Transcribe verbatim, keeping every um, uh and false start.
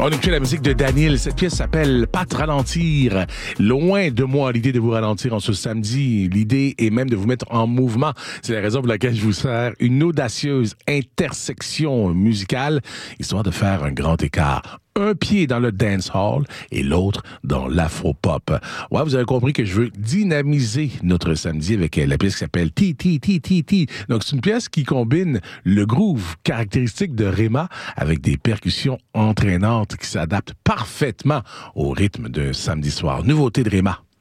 On écoute la musique de Daniel. Cette pièce s'appelle « Pas te ralentir ». Loin de moi l'idée de vous ralentir en ce samedi. L'idée est même de vous mettre en mouvement. C'est la raison pour laquelle je vous sers une audacieuse intersection musicale, histoire de faire un grand écart. Un pied dans le dance hall et l'autre dans l'afro-pop. Ouais, vous avez compris que je veux dynamiser notre samedi avec la pièce qui s'appelle T T T T T. Donc, c'est une pièce qui combine le groove caractéristique de Rema avec des percussions entraînantes qui s'adaptent parfaitement au rythme d'un samedi soir. Nouveauté de Rema.